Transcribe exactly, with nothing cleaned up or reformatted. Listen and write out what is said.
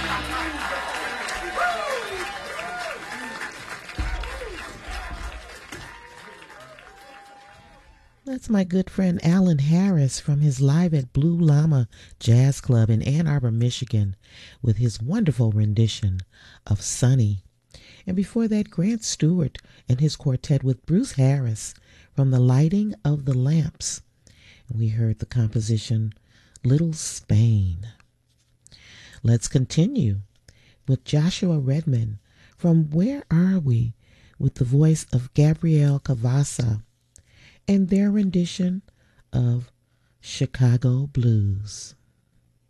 That's my good friend Alan Harris from his Live at Blue Llama Jazz Club in Ann Arbor, Michigan, with his wonderful rendition of Sunny. And before that, Grant Stewart and his quartet with Bruce Harris from The Lighting of the Lamps. And we heard the composition Little Spain. Let's continue with Joshua Redman from Where Are We, with the voice of Gabrielle Cavassa and their rendition of Chicago Blues.